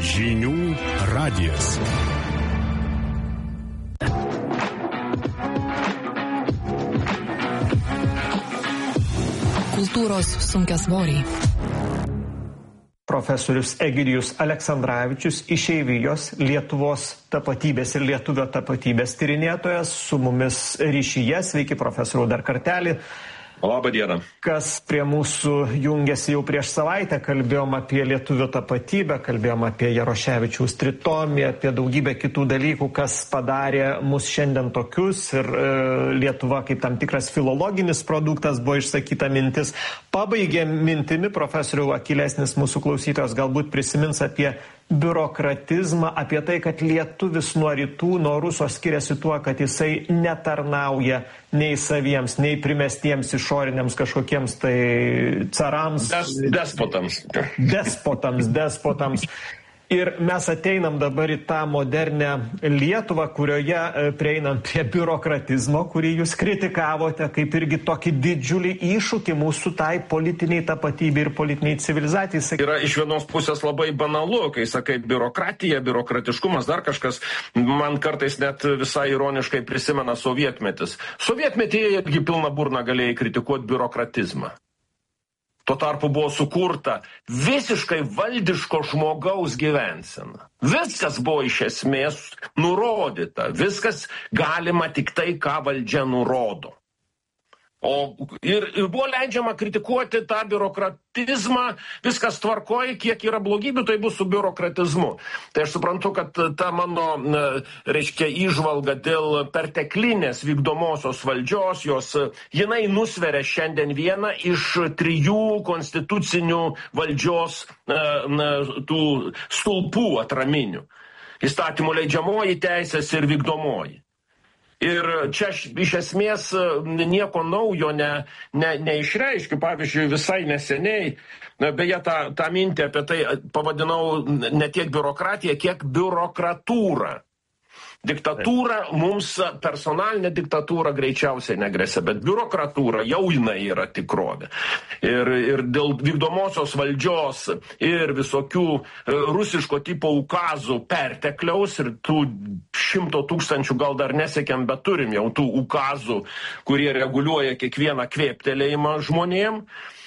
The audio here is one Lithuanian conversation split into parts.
Žinių radijas. Kultūros sunkiasvoriai. Profesorius Egidijus Aleksandravičius, išeivijos Lietuvos tapatybės ir lietuvio tapatybės tyrinėtojas, su mumis ryšyje. Sveiki, profesoriau, dar kartelį. Labą dieną. Kas prie mūsų jungiasi jau prieš savaitę, kalbėjom apie lietuvio tapatybę, kalbėjom apie Jaroševičiaus tritomį, apie daugybę kitų dalykų, kas padarė mus šiandien tokius, ir Lietuva kaip tam tikras filologinis produktas buvo išsakyta mintis. Pabaigė mintimi, profesoriau, akylesnis mūsų klausytojas galbūt prisimins apie biurokratizmą, apie tai, kad lietuvis nuo rytų, nuo ruso skiriasi tuo, kad jisai netarnauja nei saviems, nei primestiems išoriniams kažkokiems tai carams. Despotams. Ir mes ateinam dabar į tą modernę Lietuvą, kurioje prieinam prie biurokratizmo, kurį jūs kritikavote kaip irgi tokį didžiulį iššūkį mūsų tai politiniai tapatybei ir politiniai civilizacijai. Yra iš vienos pusės labai banalu, kai sakai biurokratija, biurokratiškumas, dar kažkas, man kartais net visai ironiškai prisimena sovietmetis. Sovietmetyje irgi pilna burna galėjai kritikuoti biurokratizmą. Tuo tarpu buvo sukurta visiškai valdiško žmogaus gyvensena. Viskas buvo iš esmės nurodyta. Viskas galima tik tai, ką valdžia nurodo. Ir buvo leidžiama kritikuoti tą biurokratizmą, viskas tvarkoja, kiek yra blogybių, tai bus su biurokratizmu. Tai aš suprantu, kad ta mano, įžvalga dėl perteklinės vykdomosios valdžios, jinai nusveria šiandien vieną iš 3 konstitucinių valdžios tų stulpų atraminių. Įstatymų leidžiamoji teisės ir vykdomoji. Ir čia iš esmės nieko naujo neišreiškiu. Pavyzdžiui, visai neseniai, beje, tą mintį apie tai pavadinau ne tiek biurokratiją, kiek biurokratūrą. Diktatūra, mums personalinė diktatūra greičiausiai negresia, bet biurokratūra jau jinai yra tikrovė. Ir dėl vykdomosios valdžios ir visokių rusiško tipo ukazų pertekliaus ir tų 100 000 gal dar nesiekiam, bet turim jau tų ukazų, kurie reguliuoja kiekvieną kvėptelėjimą žmonėm.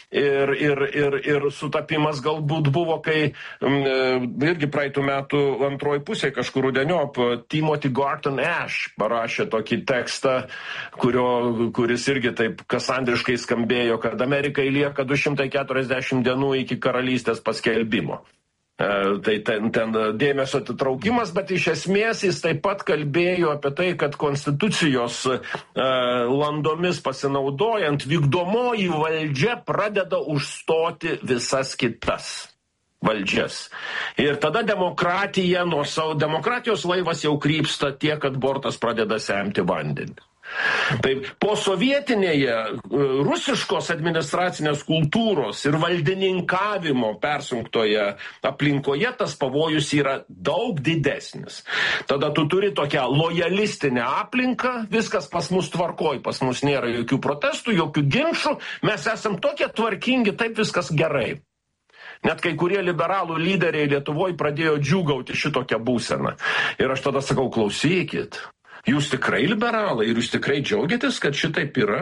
Ir sutapimas galbūt buvo, kai irgi praeitų metų antroji pusė kažkur rudeniop Timothy Garton Ash parašė tokį tekstą, kuris irgi taip kasandriškai skambėjo, kad Amerikai lieka 240 dienų iki karalystės paskelbimo. Tai ten dėmesio atitraukimas, bet iš esmės jis taip pat kalbėjo apie tai, kad konstitucijos landomis pasinaudojant vykdomoji valdžia pradeda užstoti visas kitas valdžias. Ir tada demokratijos laivas jau krypsta tiek, kad bortas pradeda semti vandenį. Taip, po sovietinėje rusiškos administracinės kultūros ir valdininkavimo persunktoje aplinkoje tas pavojus yra daug didesnis. Tada tu turi tokią lojalistinę aplinką, viskas pas mus tvarkoj, pas mus nėra jokių protestų, jokių ginčų, mes esam tokie tvarkingi, taip viskas gerai. Net kai kurie liberalų lyderiai Lietuvoje pradėjo džiūgauti šitokią būseną. Ir aš tada sakau, klausykit. Jūs tikrai liberalai ir jūs tikrai džiaugiatės, kad šitaip yra?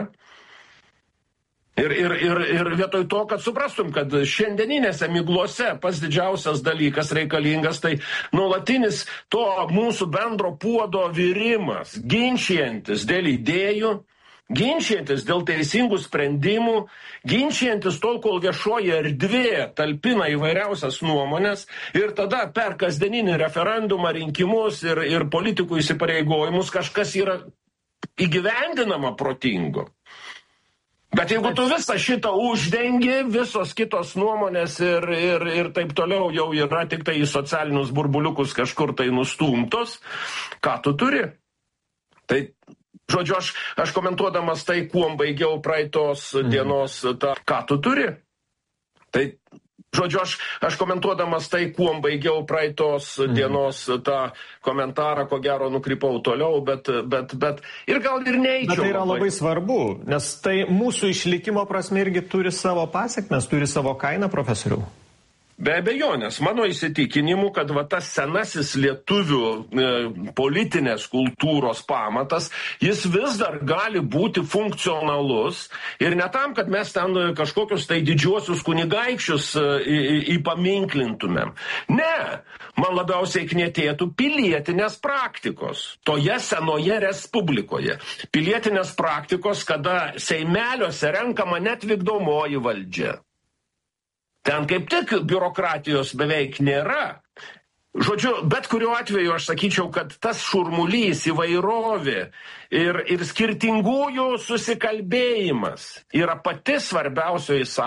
Ir vietoj to, kad suprastum, kad šiandieninėse miglose pats didžiausias dalykas reikalingas, tai nuolatinis to mūsų bendro puodo virimas, ginčijantis dėl idėjų, ginčijantis dėl teisingų sprendimų, ginčijantis tol, kol viešoji erdvė talpina įvairiausias nuomonės ir tada per kasdieninį referendumą, rinkimus ir politikų įsipareigojimus kažkas yra įgyvendinama protingo. Bet jeigu tu visą šitą uždengi, visos kitos nuomonės ir taip toliau jau yra tik tai į socialinius burbuliukus kažkur tai nustumtos, ką tu turi? Tai žodžiu, aš komentuodamas tai, kuom baigiau praeitos dienos tą, ką tu turi. Tai, žodžiu, aš komentuodamas tai, kuom baigiau praeitos dienos tą komentarą, ko gero nukrypau toliau, bet ir gal ir neįčiau. Bet tai yra labai svarbu, nes tai mūsų išlikimo prasme irgi turi savo pasiekmes, turi savo kainą, profesoriau. Be abejonės, mano įsitikinimu, kad va tas senasis lietuvių politinės kultūros pamatas, jis vis dar gali būti funkcionalus ir ne tam, kad mes ten kažkokius tai didžiuosius kunigaikščius įpaminklintumėm. Ne, man labiausiai knietėtų pilietinės praktikos toje senoje respublikoje. Pilietinės praktikos, kada seimeliuose renkama net vykdomoji valdžia. Ten kaip tik biurokratijos beveik nėra. Žodžiu, bet kuriuo atveju aš sakyčiau, kad tas šurmulys, įvairovė ir skirtingųjų susikalbėjimas yra pati svarbiausioji sąlyga.